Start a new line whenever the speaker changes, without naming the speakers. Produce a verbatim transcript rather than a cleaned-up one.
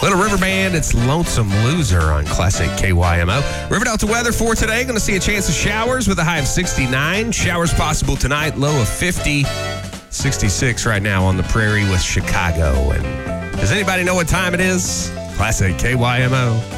Little River Band, it's Lonesome Loser on Classic K Y M O. River Delta weather for today, going to see a chance of showers with a high of sixty-nine. Showers possible tonight, low of fifty. sixty-six right now on the prairie with Chicago. And does anybody know what time it is? Classic K Y M O.